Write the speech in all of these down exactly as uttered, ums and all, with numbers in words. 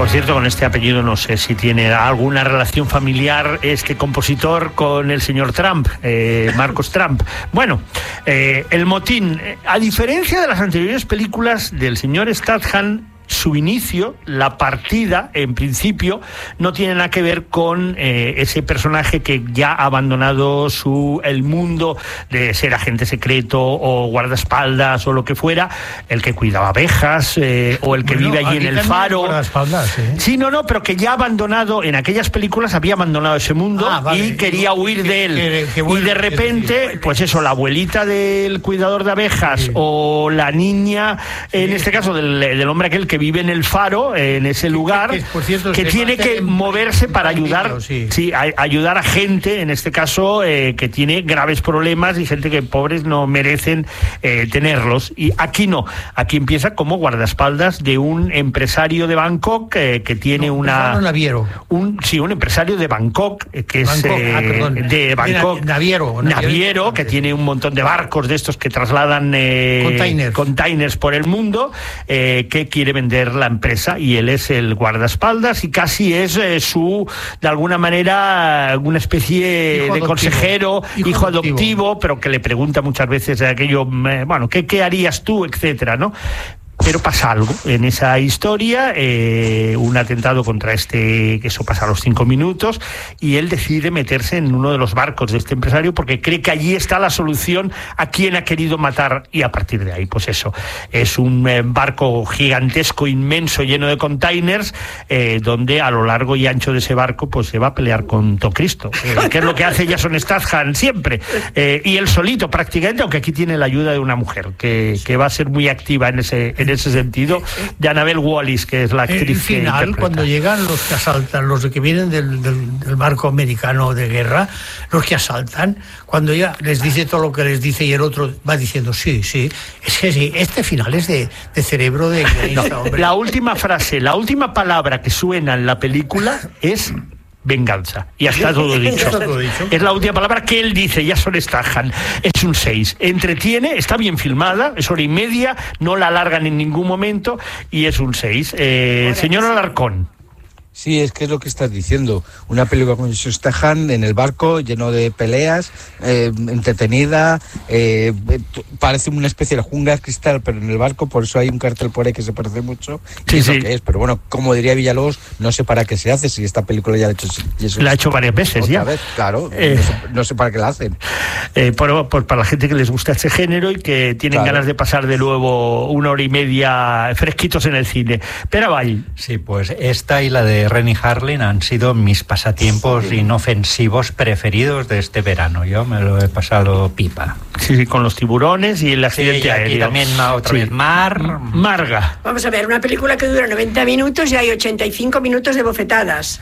Por cierto, con este apellido no sé si tiene alguna relación familiar este compositor con el señor Trump, eh, Marcos Trump. Bueno, eh, el motín, a diferencia de las anteriores películas del señor Statham, su inicio, la partida, en principio, no tiene nada que ver con eh, ese personaje que ya ha abandonado su, el mundo de ser agente secreto o guardaespaldas o lo que fuera, el que cuidaba abejas eh, o el que bueno, vive allí en el faro. ¿eh? Sí, no, no, pero que ya ha abandonado, en aquellas películas había abandonado ese mundo ah, vale. y quería huir de él. Que, que, que bueno, y de repente, que, pues eso, la abuelita del cuidador de abejas sí. o la niña, en sí. este caso del, del hombre aquel que vive en el faro, en ese lugar, que, que, que, cierto, que tiene que moverse para ayudar, sí. Sí, a, ayudar a gente, en este caso, eh, que tiene graves problemas y gente que pobres no merecen eh, tenerlos. Y aquí no, aquí empieza como guardaespaldas de un empresario de Bangkok eh, que tiene no, una... Un naviero. Un, sí, un empresario de Bangkok, eh, que Bangkok, es... Eh, ah, perdón. De Bangkok. De naviero, naviero. Naviero, que tiene un montón de barcos de estos que trasladan eh, containers. containers por el mundo, eh, que quiere vender la empresa y él es el guardaespaldas y casi es eh, su, de alguna manera, una especie hijo de consejero, hijo, hijo adoptivo. adoptivo, pero que le pregunta muchas veces aquello, eh, bueno, ¿qué, qué harías tú, etcétera, ¿no? Pero pasa algo en esa historia, eh, un atentado contra este, que eso pasa a los cinco minutos, y él decide meterse en uno de los barcos de este empresario porque cree que allí está la solución a quien ha querido matar, y a partir de ahí, pues eso, es un eh, barco gigantesco, inmenso, lleno de containers, eh, donde a lo largo y ancho de ese barco pues se va a pelear con todo Cristo, eh, que es lo que hace Jason Statham siempre, eh, y él solito prácticamente, aunque aquí tiene la ayuda de una mujer, que, que va a ser muy activa en ese... En ese sentido, de Annabelle Wallis, que es la actriz. El final, que cuando llegan los que asaltan, los que vienen del, del, del barco americano de guerra, los que asaltan, cuando ella les dice todo lo que les dice y el otro va diciendo sí, sí, es que sí, este final es de, de cerebro de... No, hombre. La última frase, la última palabra que suena en la película es... venganza. Y está todo dicho. todo dicho. Es la última palabra que él dice, Jason Statham. Es un seis. Entretiene, está bien filmada, es hora y media, no la alargan en ningún momento y es un seis. Eh, señor Alarcón. Sí, es que es lo que estás diciendo. Una película con Jason Statham en el barco, lleno de peleas, eh, entretenida, eh, parece una especie de jungla de cristal, pero en el barco, por eso hay un cartel por ahí que se parece mucho. Sí, es sí. lo que es, pero bueno, como diría Villalobos, no sé para qué se hace, si esta película ya la ha hecho Jason La ha hecho varias veces otra ya. Vez, claro, eh, no, sé, no sé para qué la hacen. Eh, por, por, para la gente que les gusta este género y que tienen claro. ganas de pasar de nuevo una hora y media fresquitos en el cine. Pero vaya. Sí, pues esta y la de Renny Harlin han sido mis pasatiempos sí. inofensivos preferidos de este verano. Yo me lo he pasado pipa. Sí, sí, con los tiburones y el accidente sí, aéreo. Aquí también otra sí. vez Mar. Marga. Vamos a ver, una película que dura noventa minutos y hay ochenta y cinco minutos de bofetadas.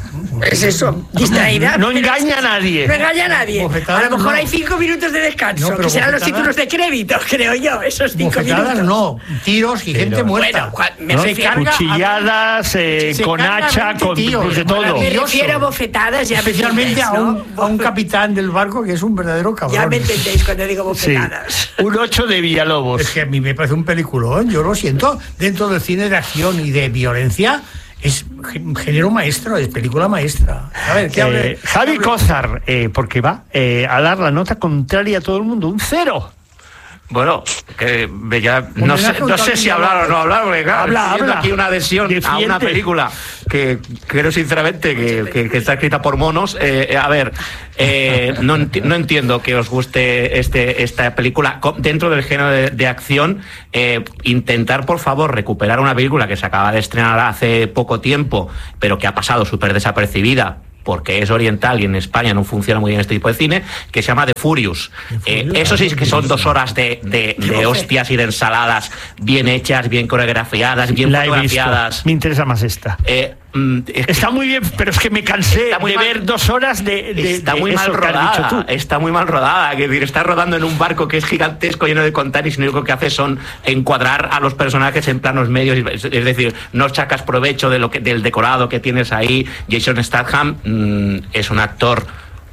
Es eso, distraída. No engaña a nadie. No engaña a nadie. Bofetadas, a lo mejor no. hay cinco minutos de descanso, no, que serán los títulos de crédito, creo yo, esos cinco bofetadas minutos. no, tiros y pero, gente muerta. Bueno, me no, refiero cuchilladas, eh, con hacha, con tíos, de todo. Me refiero a bofetadas, ya especialmente a, un, ¿no? a un capitán del barco que es un verdadero cabrón. Ya me entendéis cuando digo bofetadas. Sí. Un ocho de Villalobos. Es que a mí me parece un peliculón, yo lo siento, dentro del cine de acción y de violencia. Es género maestro, es película maestra. A ver, ¿qué hable, eh, Javi hable? Cózar, eh, porque va eh, a dar la nota contraria a todo el mundo, un cero. Bueno, que ya no sé, no sé si hablar o no hablar, porque claro, habla, estoy viendo habla. aquí una adhesión Defiende. a una película que creo sinceramente que, que, que está escrita por monos. Eh, a ver, eh, no, enti- no entiendo que os guste este esta película dentro del género de, de acción. Eh, intentar, por favor, recuperar una película que se acaba de estrenar hace poco tiempo, pero que ha pasado súper desapercibida, porque es oriental y en España no funciona muy bien este tipo de cine, que se llama The Furious. Eh, eso sí es que son dos horas de, de, de hostias y de ensaladas bien hechas, bien coreografiadas, bien La fotografiadas. Me interesa más esta. Eh, mm, es que está muy bien, pero es que me cansé de mal, ver dos horas de, de está de muy eso mal rodada. Está muy mal rodada. Que decir, está rodando en un barco que es gigantesco, lleno de containers, y lo único que hace son encuadrar a los personajes en planos medios. Es, es decir, no sacas provecho de lo que, del decorado que tienes ahí. Jason Statham mmm, es un actor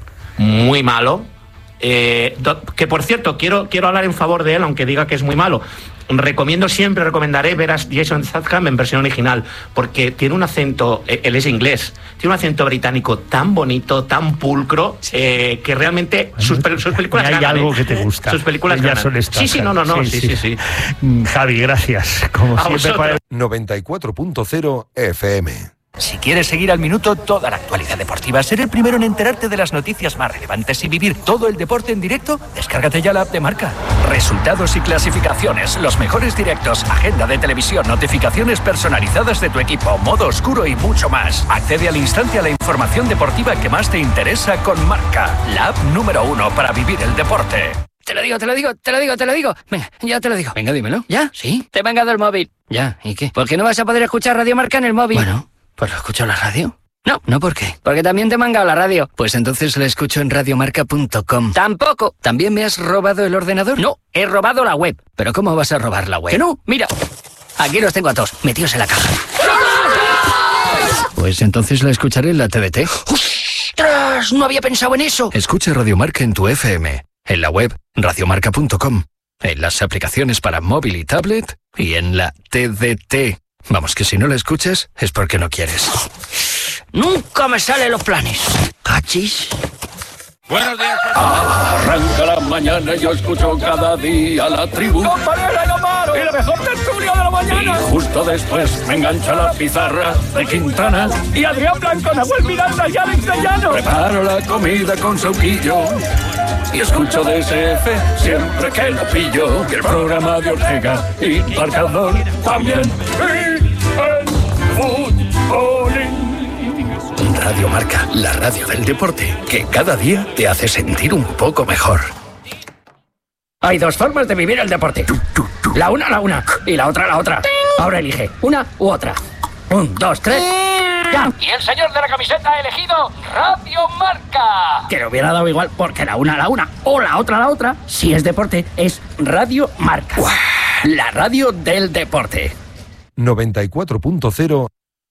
muy malo. Eh, do, que por cierto, quiero, quiero hablar en favor de él, aunque diga que es muy malo. recomiendo, siempre recomendaré ver a Jason Statham en versión original, porque tiene un acento, él es inglés, tiene un acento británico tan bonito, tan pulcro, eh, que realmente sus, sus películas hay ganan, algo ¿eh? que te gusta. Sus películas ya ganan. son Sí, sí, no, no, no, sí, sí, sí. sí. sí. Javi, gracias. Como A siempre, vosotros. para... noventa y cuatro punto cero F M. Si quieres seguir al minuto toda la actualidad deportiva, ser el primero en enterarte de las noticias más relevantes y vivir todo el deporte en directo, descárgate ya la app de Marca. Resultados y clasificaciones, los mejores directos, agenda de televisión, notificaciones personalizadas de tu equipo, modo oscuro y mucho más. Accede al instante a la información deportiva que más te interesa con Marca, la app número uno para vivir el deporte. Te lo digo, te lo digo, te lo digo, te lo digo. Venga, ya te lo digo. Venga, dímelo. ¿Ya? ¿Sí? Te he mangado el móvil. Ya, ¿y qué? ¿Por qué no vas a poder escuchar Radio Marca en el móvil? Bueno, pues lo escucho en la radio. No, ¿no por qué? Porque también te he mangado la radio. Pues entonces la escucho en radiomarca punto com. Tampoco. ¿También me has robado el ordenador? No, he robado la web. ¿Pero cómo vas a robar la web? Que no, mira. Aquí los tengo a todos, metidos en la caja. Pues entonces la escucharé en la T D T. ¡Ostras! No había pensado en eso. Escucha Radio Marca en tu F M. En la web radiomarca punto com, en las aplicaciones para móvil y tablet y en la T D T. Vamos, que si no la escuchas es porque no quieres. Nunca me salen los planes. ¿Cachis? Buenos días. Arranca la mañana y yo escucho cada día la tribu. ¡Compañera y Omar! ¡Y la mejor tertulia de la mañana! Y justo después me engancha la pizarra de Quintana. Y Adrián Blanco, Nahuel Miranda y Alex de Llano. Preparo la comida con Sauquillo y escucho D S F siempre que lo pillo. Y el programa de Ortega y Marcador también. Y el futbolín. Radio Marca, la radio del deporte, que cada día te hace sentir un poco mejor. Hay dos formas de vivir el deporte. La una, la una. Y la otra, la otra. Ahora elige una u otra. Un, dos, tres. ¡Ya! Y el señor de la camiseta ha elegido Radio Marca. Que le hubiera dado igual, porque la una, la una. O la otra, la otra. Si es deporte, es Radio Marca. ¡Uah! La radio del deporte. noventa y cuatro punto cero.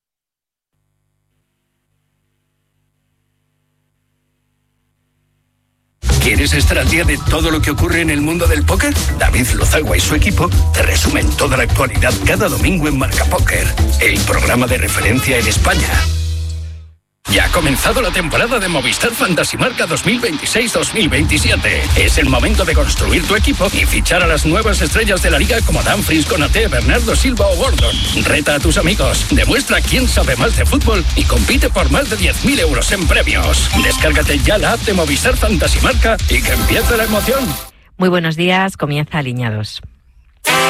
¿Quieres estar al día de todo lo que ocurre en el mundo del póker? David Lozagua y su equipo te resumen toda la actualidad cada domingo en Marca Póker, el programa de referencia en España. Ya ha comenzado la temporada de Movistar Fantasy Marca dos mil veintiséis dos mil veintisiete. Es el momento de construir tu equipo y fichar a las nuevas estrellas de la liga como Dumfries, Konaté, Bernardo Silva o Gordon. Reta a tus amigos, demuestra quién sabe más de fútbol y compite por más de diez mil euros en premios. Descárgate ya la app de Movistar Fantasy Marca y que empiece la emoción. Muy buenos días, comienza Alineados.